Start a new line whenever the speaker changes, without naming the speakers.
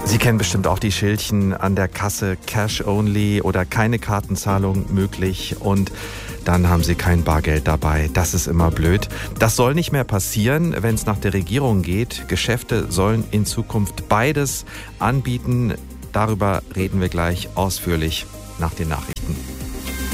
Sie kennen bestimmt auch die Schildchen an der Kasse, Cash only oder keine Kartenzahlung möglich und dann haben Sie kein Bargeld dabei. Das ist immer blöd. Das soll nicht mehr passieren, wenn es nach der Regierung geht. Geschäfte sollen in Zukunft beides anbieten. Darüber reden wir gleich ausführlich nach den Nachrichten.